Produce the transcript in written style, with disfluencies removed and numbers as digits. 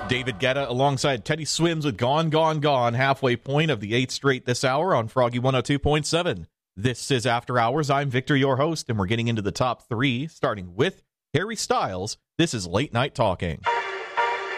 David Guetta alongside Teddy Swims with Gone, Gone, Gone, halfway point of the 8th straight this hour on Froggy 102.7. This is After Hours. I'm Victor, your host, and we're getting into the top three, starting with Harry Styles. This is Late Night Talking.